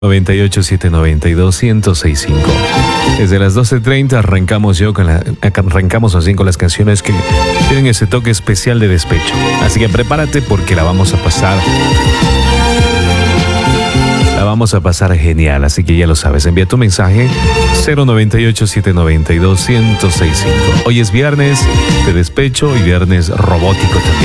98-792-1065. Desde las 12:30 arrancamos así con las canciones que tienen ese toque especial de despecho. Así que prepárate porque la vamos a pasar genial. Así que ya lo sabes, envía tu mensaje 098-792-1065. Hoy es viernes de despecho y viernes robótico también.